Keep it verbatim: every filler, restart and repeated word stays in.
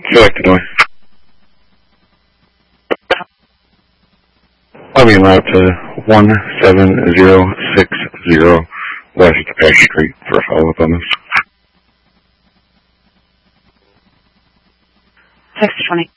Select Illinois. I'll be en route to one seven zero six zero West Ash Street for a follow-up on this. six twenty.